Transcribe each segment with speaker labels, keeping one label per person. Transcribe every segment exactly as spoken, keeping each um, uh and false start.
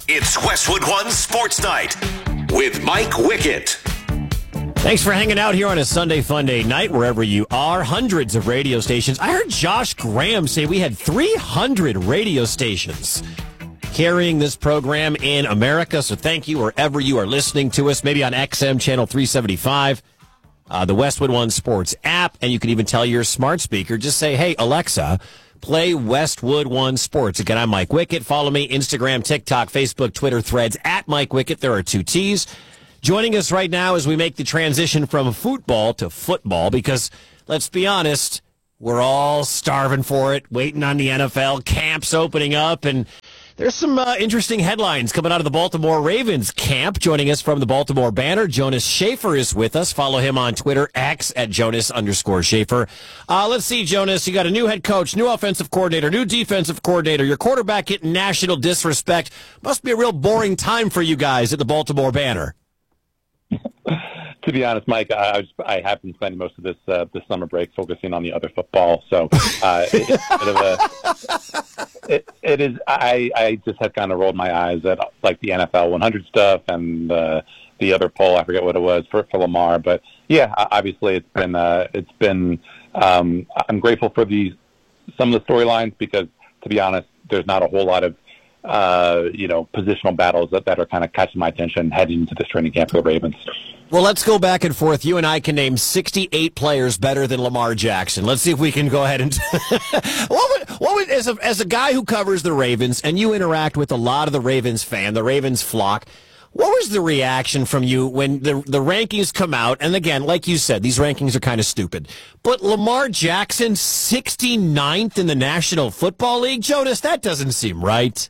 Speaker 1: It's Westwood One Sports Night with Mike Wickett.
Speaker 2: Thanks for hanging out here on a Sunday Fun Day night, wherever you are. Hundreds of radio stations. I heard Josh Graham say we had three hundred radio stations carrying this program in America. So thank you wherever you are listening to us, maybe on X M channel three seventy-five, uh, the Westwood One Sports app, and you can even tell your smart speaker, just say, hey, Alexa, play Westwood One Sports. Again, I'm Mike Wickett. Follow me, Instagram, TikTok, Facebook, Twitter, Threads, at Mike Wickett. There are two T's. Joining us right now as we make the transition from football to football, because let's be honest, we're all starving for it, waiting on the N F L, camps opening up, and there's some uh, interesting headlines coming out of the Baltimore Ravens camp. Joining us from the Baltimore Banner, Jonas Shaffer is with us. Follow him on Twitter, X at Jonas underscore Shaffer. Uh, let's see, Jonas, you got a new head coach, new offensive coordinator, new defensive coordinator. Your quarterback getting national disrespect. Must be a real boring time for you guys at the Baltimore Banner.
Speaker 3: To be honest, Mike, I, was, I have been spending most of this uh, this summer break focusing on the other football. So uh, it's sort of a, it, it is. I, I just have kind of rolled my eyes at like the N F L one hundred stuff and uh, the other poll. I forget what it was for, for Lamar, but yeah, obviously it's been uh, it's been. Um, I'm grateful for the some of the storylines because, to be honest, there's not a whole lot of. Uh, you know, positional battles that, that are kind of catching my attention heading into this training camp for the Ravens.
Speaker 2: Well, let's go back and forth. You and I can name sixty-eight players better than Lamar Jackson. Let's see if we can go ahead and what would, what would, as a, as a guy who covers the Ravens and you interact with a lot of the Ravens fan, the Ravens flock, what was the reaction from you when the the rankings come out? And again, like you said, these rankings are kind of stupid. But Lamar Jackson, sixty-ninth in the National Football League? Jonas, that doesn't seem right.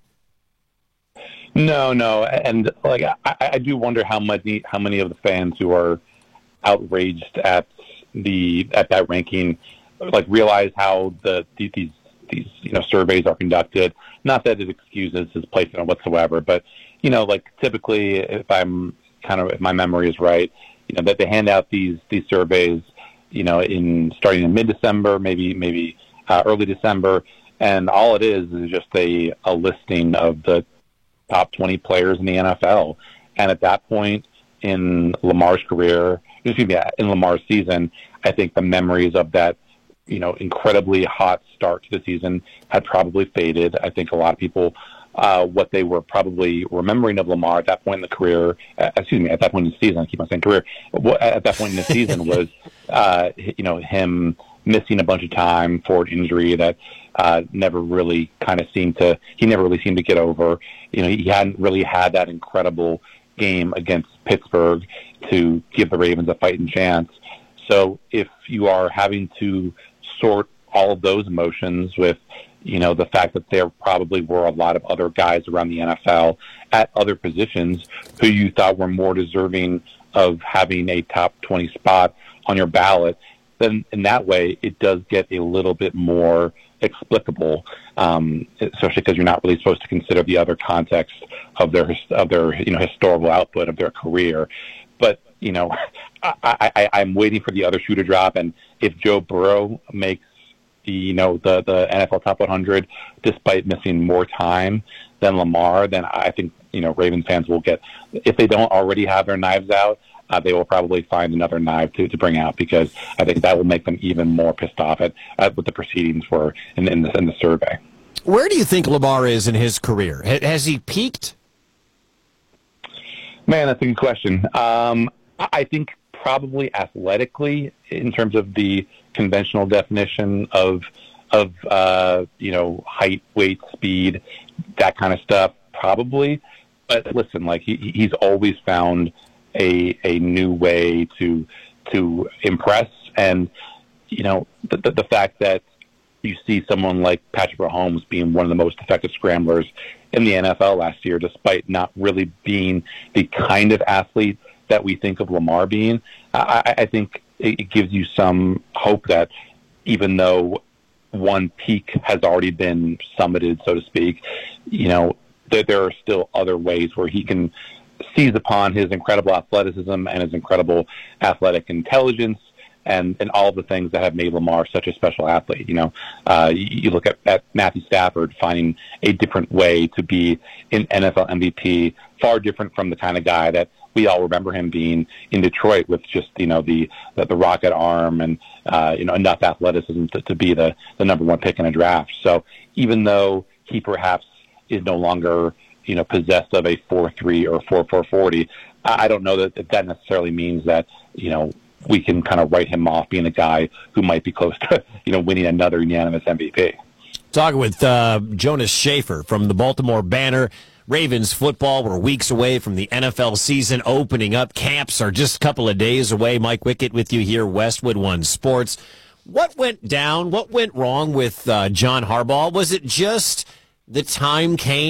Speaker 3: No, no, and like I, I do wonder how many how many of the fans who are outraged at the at that ranking like realize how the these these you know surveys are conducted. Not that it excuses his placement whatsoever, but you know, like typically, if I'm kind of if my memory is right, you know that they hand out these these surveys, you know, in starting in mid-December, maybe maybe uh, early December, and all it is is just a a listing of the top twenty players in the N F L. And at that point in Lamar's career, excuse me, in Lamar's season, I think the memories of that, you know, incredibly hot start to the season had probably faded. I think a lot of people, uh, what they were probably remembering of Lamar at that point in the career, uh, excuse me, at that point in the season, I keep on saying career, at that point in the season was, uh, you know, him missing a bunch of time for an injury that uh, never really kind of seemed to, he never really seemed to get over. You know, he hadn't really had that incredible game against Pittsburgh to give the Ravens a fighting chance. So if you are having to sort all of those emotions with, you know, the fact that there probably were a lot of other guys around the N F L at other positions who you thought were more deserving of having a top twenty spot on your ballot, then in that way it does get a little bit more explicable, um, especially because you're not really supposed to consider the other context of their of their you know historical output of their career. But you know, I, I, I'm waiting for the other shoe to drop, and if Joe Burrow makes the you know the the N F L top one hundred despite missing more time than Lamar, then I think you know Ravens fans will get, if they don't already have their knives out, Uh, they will probably find another knife to, to bring out, because I think that will make them even more pissed off at, at what the proceedings were in, in, the, in the survey.
Speaker 2: Where do you think Lamar is in his career? Has he peaked?
Speaker 3: Man, that's a good question. Um, I think probably athletically, in terms of the conventional definition of of uh, you know height, weight, speed, that kind of stuff, probably. But listen, like he, he's always found a a new way to to impress, and you know the, the the fact that you see someone like Patrick Mahomes being one of the most effective scramblers in the N F L last year, despite not really being the kind of athlete that we think of Lamar being. I, I think it gives you some hope that even though one peak has already been summited, so to speak, you know, that there are still other ways where he can seize upon his incredible athleticism and his incredible athletic intelligence and, and all of the things that have made Lamar such a special athlete. You know, uh, you, you look at, at Matthew Stafford finding a different way to be an N F L M V P, far different from the kind of guy that we all remember him being in Detroit with just, you know, the the, the rocket arm and, uh, you know, enough athleticism to, to be the, the number one pick in a draft. So even though he perhaps is no longer, you know, possessed of a four three or four four forty, I don't know that that necessarily means that, you know, we can kind of write him off being a guy who might be close to, you know, winning another unanimous M V P.
Speaker 2: Talking with uh, Jonas Shaffer from the Baltimore Banner. Ravens football, we're weeks away from the N F L season opening up. Camps are just a couple of days away. Mike Wickett with you here, Westwood One Sports. What went down? What went wrong with uh, John Harbaugh? Was it just the time came?